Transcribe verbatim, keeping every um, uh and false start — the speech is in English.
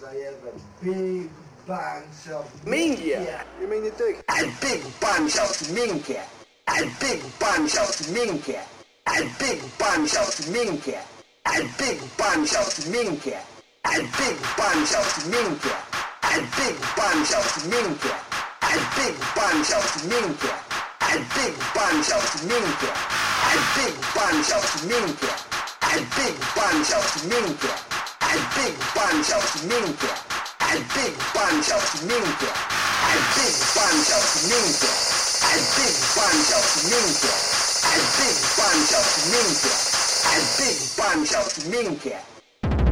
I have a big bunch of Minchia! You mean your dick? A big bunch of minchia. A big bunch of minchia. A big bunch of minchia. A big bunch of minchia. A big bunch of minchia. A big bunch of minchia. A big bunch of minchia. A big bunch of minchia. A big bunch of minchia. A big bunch of minchia. A big bunch of minchia. A big bunch of minchia. A big bunch of minchia. A big bunch of minchia. A big bunch of minchia. A big bunch of minchia.